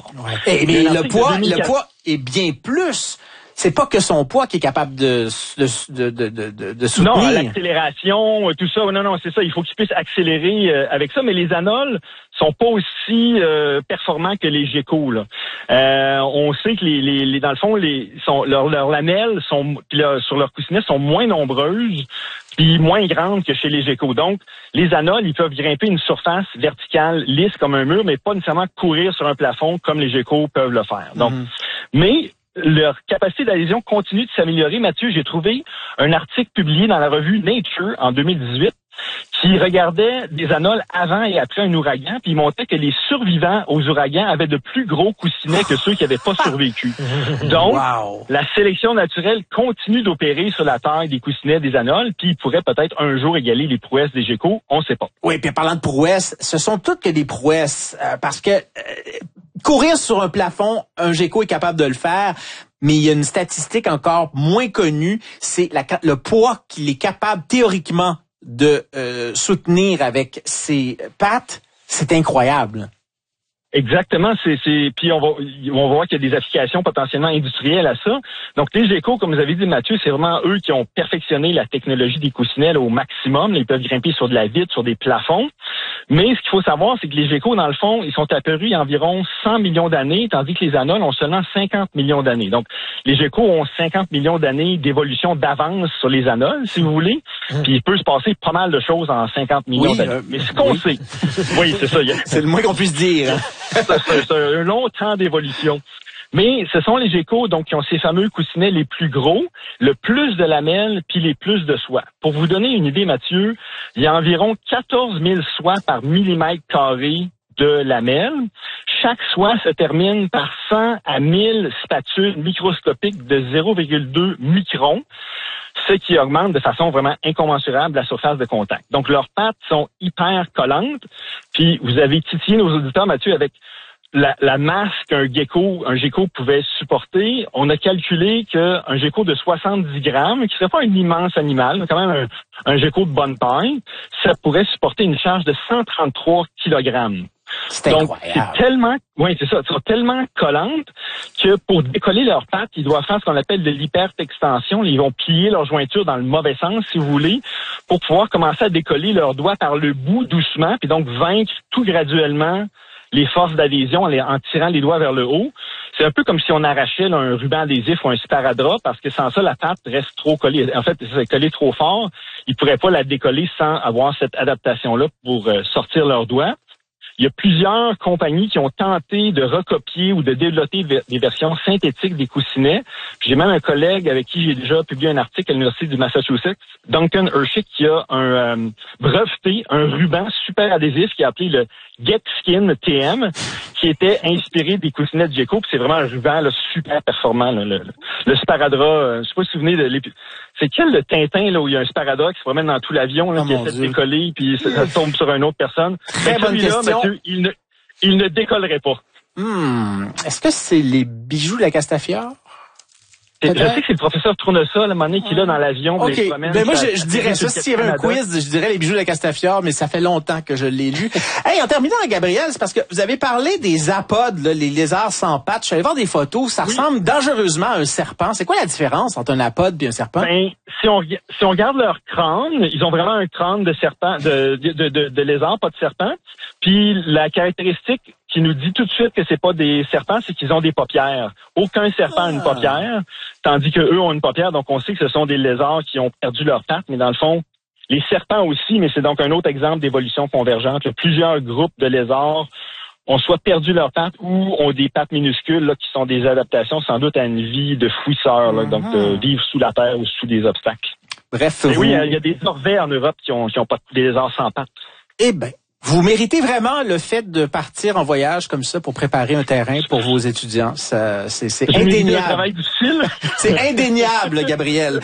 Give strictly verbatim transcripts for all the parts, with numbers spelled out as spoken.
Ouais. Et, mais le poids, le poids est bien plus. C'est pas que son poids qui est capable de, de, de, de, de, de soutenir. Non, l'accélération, tout ça. Non, non, c'est ça. Il faut qu'il puisse accélérer euh, avec ça. Mais les anoles sont pas aussi euh, performants que les geckos, là. Euh, on sait que les, les, les dans le fond, les, sont, leurs leur lamelles sont, puis leur, sur leurs coussinets sont moins nombreuses puis moins grandes que chez les geckos. Donc, les anoles, ils peuvent grimper une surface verticale lisse comme un mur, mais pas nécessairement courir sur un plafond comme les geckos peuvent le faire. Donc, mm-hmm. mais leur capacité d'adhésion continue de s'améliorer. Mathieu, j'ai trouvé un article publié dans la revue Nature en deux mille dix-huit qui regardait des anoles avant et après un ouragan, puis il montrait que les survivants aux ouragans avaient de plus gros coussinets que ceux qui n'avaient pas survécu. Donc, wow. La sélection naturelle continue d'opérer sur la taille des coussinets des anoles, puis il pourrait peut-être un jour égaler les prouesses des geckos, on ne sait pas. Oui, puis parlant de prouesses, ce sont toutes que des prouesses, euh, parce que... Euh, courir sur un plafond, un gecko est capable de le faire, mais il y a une statistique encore moins connue, c'est la, le poids qu'il est capable théoriquement de euh, soutenir avec ses pattes. C'est incroyable. Exactement, c'est c'est puis on va on va voir qu'il y a des applications potentiellement industrielles à ça. Donc les geckos, comme vous avez dit Mathieu, c'est vraiment eux qui ont perfectionné la technologie des coussinets là, au maximum. Ils peuvent grimper sur de la vitre, sur des plafonds. Mais ce qu'il faut savoir, c'est que les geckos, dans le fond, ils sont apparus il y a environ cent millions d'années, tandis que les anoles ont seulement cinquante millions d'années. Donc les geckos ont cinquante millions d'années d'évolution d'avance sur les anoles, si vous voulez. Puis il peut se passer pas mal de choses en cinquante millions oui, d'années. Euh, Mais ce qu'on oui. sait, oui, c'est ça. C'est le moins qu'on puisse dire. C'est un long temps d'évolution. Mais ce sont les geckos donc qui ont ces fameux coussinets les plus gros, le plus de lamelles puis les plus de soie. Pour vous donner une idée, Mathieu, il y a environ quatorze mille soies par millimètre carré de lamelles. Chaque soie se termine par cent à mille spatules microscopiques de zéro virgule deux microns, ce qui augmente de façon vraiment incommensurable la surface de contact. Donc, leurs pattes sont hyper collantes. Puis, vous avez titillé nos auditeurs, Mathieu, avec la, la masse qu'un gecko, un gecko pouvait supporter. On a calculé qu'un gecko de soixante-dix grammes, qui serait pas un immense animal, mais quand même un, un gecko de bonne taille, ça pourrait supporter une charge de cent trente-trois kilogrammes. C'est Donc, incroyable. c'est tellement, oui, c'est ça, sont tellement collantes que pour décoller leurs pattes, ils doivent faire ce qu'on appelle de l'hypertextension. Ils vont plier leur jointure dans le mauvais sens, si vous voulez, pour pouvoir commencer à décoller leurs doigts par le bout doucement, puis donc vaincre tout graduellement les forces d'adhésion en, les, en tirant les doigts vers le haut. C'est un peu comme si on arrachait là, un ruban adhésif ou un sparadrap, parce que sans ça, la patte reste trop collée. En fait, c'est collé trop fort. Ils pourraient pas la décoller sans avoir cette adaptation-là pour euh, sortir leurs doigts. Il y a plusieurs compagnies qui ont tenté de recopier ou de développer des versions synthétiques des coussinets. J'ai même un collègue avec qui j'ai déjà publié un article à l'Université du Massachusetts, Duncan Hershick, qui a un euh, breveté, un ruban super adhésif qui a appelé le Get Skin T M, qui était inspiré des coussinets de gecko. Puis c'est vraiment un ruban là, super performant. Là, le, le sparadrap, euh, je sais pas si vous vous souvenez de l'épi... C'est quel le Tintin là où il y a un sparadrap qui se promène dans tout l'avion, là, oh qui essaie Dieu. de décoller, puis ça, ça tombe sur une autre personne. Très ben, bonne question. Mathieu, il ne, il ne décollerait pas. Hmm. Est-ce que c'est les bijoux de la Castafiore? Je sais que c'est le professeur Tournesol, à un moment donné, qui est là dans l'avion. OK. Ben moi, je, je dirais ça. S'il y avait un quiz, je dirais les bijoux de la Castafiore, mais ça fait longtemps que je l'ai lu. Hey, en terminant, Gabriel, c'est parce que vous avez parlé des apodes, là, les lézards sans pattes. Je suis allé voir des photos. Ça oui. ressemble dangereusement à un serpent. C'est quoi la différence entre un apode et un serpent? Ben, si on, si on regarde leur crâne, ils ont vraiment un crâne de serpent, de, de, de, de, de lézard, pas de serpent. Puis la caractéristique qui nous dit tout de suite que c'est pas des serpents, c'est qu'ils ont des paupières. Aucun serpent a une paupière, tandis que eux ont une paupière, donc on sait que ce sont des lézards qui ont perdu leurs pattes, mais dans le fond, les serpents aussi, mais c'est donc un autre exemple d'évolution convergente. Il y a plusieurs groupes de lézards ont soit perdu leurs pattes ou ont des pattes minuscules là, qui sont des adaptations sans doute à une vie de fouisseur, là, donc de vivre sous la terre ou sous des obstacles. Bref, mais vous... oui, il y a des orvets en Europe qui ont, qui ont pas des lézards sans pattes. Eh ben. Vous méritez vraiment le fait de partir en voyage comme ça pour préparer un terrain pour vos étudiants. Ça, c'est, c'est indéniable. Un travail difficile. C'est indéniable, Gabriel.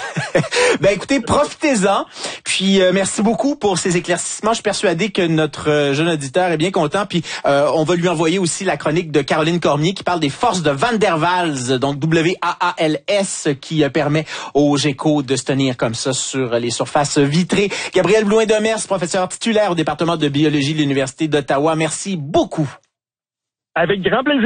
Ben écoutez, profitez-en. Puis euh, merci beaucoup pour ces éclaircissements. Je suis persuadé que notre euh, jeune auditeur est bien content. Puis euh, on va lui envoyer aussi la chronique de Caroline Cormier qui parle des forces de Van der Waals, donc W A A L S, qui euh, permet aux geckos de se tenir comme ça sur les surfaces vitrées. Gabriel Blouin-Demers, professeur titulaire au département de biologie de l'Université d'Ottawa. Merci beaucoup. Avec grand plaisir.